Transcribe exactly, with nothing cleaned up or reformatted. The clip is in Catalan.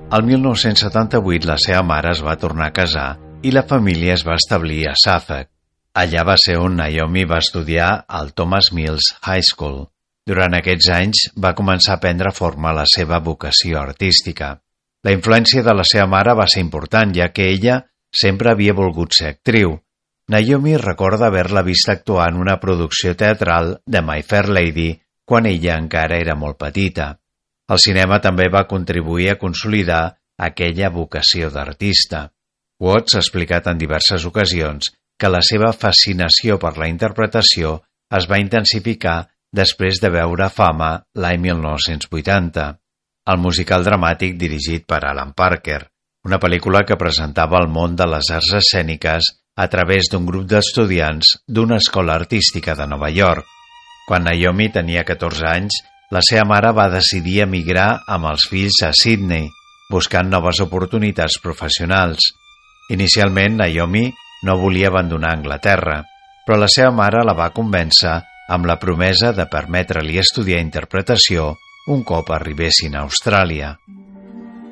El mil nou-cents setanta-vuit la seva mare es va tornar a casar i la família es va establir a Suffolk. Allà va ser on Naomi va estudiar al Thomas Mills High School. Durant aquests anys va començar a prendre forma la seva vocació artística. La influència de la seva mare va ser important, ja que ella sempre havia volgut ser actriu. Naomi recorda haver-la vist actuar en una producció teatral de My Fair Lady quan ella encara era molt petita. El cinema també va contribuir a consolidar aquella vocació d'artista. Watts ha explicat en diverses ocasions que la seva fascinació per la interpretació es va intensificar després de veure Fama l'any mil nou-cents vuitanta, el musical dramàtic dirigit per Alan Parker, una pel·lícula que presentava el món de les arts escèniques a través d'un grup d'estudiants d'una escola artística de Nova York. Quan Naomi tenia catorze anys, la seva mare va decidir emigrar amb els fills a Sydney, buscant noves oportunitats professionals. Inicialment, Naomi no volia abandonar Anglaterra, però la seva mare la va convèncer amb la promesa de permetre-li estudiar interpretació un cop arribessin a Austràlia.